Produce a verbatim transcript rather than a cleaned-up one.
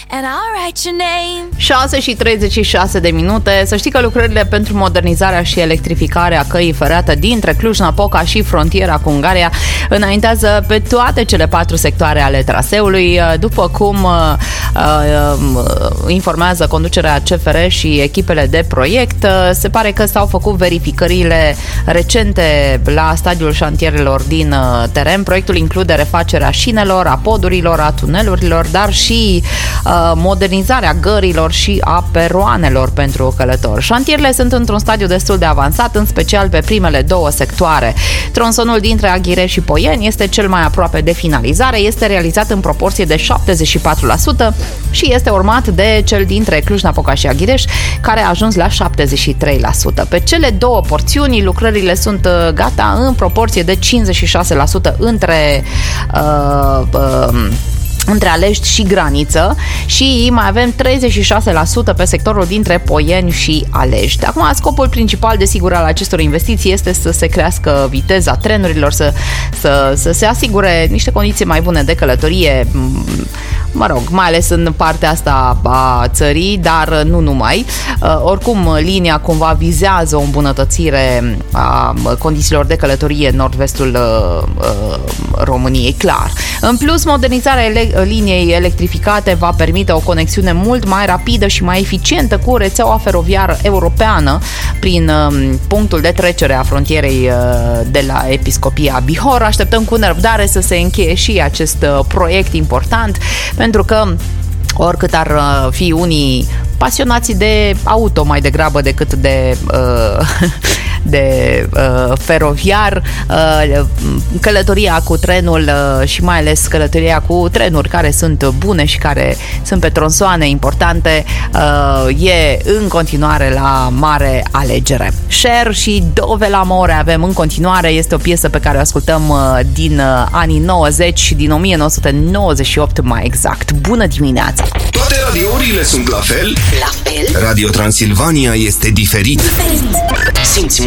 and I'll write your name. șase și treizeci și șase de minute. Să știi că lucrările pentru modernizarea și electrificarea căii ferate dintre Cluj-Napoca și frontiera cu Ungaria înaintează pe toate cele patru sectoare ale traseului, după cum uh, uh, informează conducerea C F R și echipele de proiect. Se pare că s-au făcut verificările recente la stadiul șantierelor din uh, teren. Proiectul include refacerea șinelor, a podurilor, a tunelurilor, dar și uh, modernizarea gărilor și a peroanelor pentru călători. Șantierele sunt într-un stadiu destul de avansat, în special pe primele două sectoare. Tronsonul dintre Aghireș și Poieni este cel mai aproape de finalizare, este realizat în proporție de șaptezeci și patru la sută și este urmat de cel dintre Cluj-Napoca și Aghireș, care a ajuns la șaptezeci și trei la sută. Pe cele două porțiuni, lucrările sunt gata în proporție de cincizeci și șase la sută între uh, uh, între Alești și Graniță și mai avem treizeci și șase la sută pe sectorul dintre Poieni și Alești. Acum, scopul principal, desigur, al acestor investiții este să se crească viteza trenurilor, să, să, să se asigure niște condiții mai bune de călătorie, mă rog, mai ales în partea asta a țării, dar nu numai. Oricum, linia cumva vizează o îmbunătățire a condițiilor de călătorie în nord-vestul României, clar. În plus, modernizarea ele- liniei electrificate va permite o conexiune mult mai rapidă și mai eficientă cu rețeaua feroviară europeană prin um, punctul de trecere a frontierei uh, de la Episcopia Bihor. Așteptăm cu nerăbdare să se încheie și acest uh, proiect important, pentru că oricât ar uh, fi unii pasionați de auto mai degrabă decât de uh, de uh, feroviar, uh, călătoria cu trenul uh, și mai ales călătoria cu trenuri care sunt bune și care sunt pe tronsoane importante uh, e în continuare la mare alegere. Cher și Dove l'amore avem în continuare, este o piesă pe care o ascultăm uh, din uh, anii nouăzeci, din o mie nouă sute nouăzeci și opt mai exact. Bună dimineața! Toate radiourile sunt la fel? La fel? Radio Transilvania este diferit. Diferit. Simți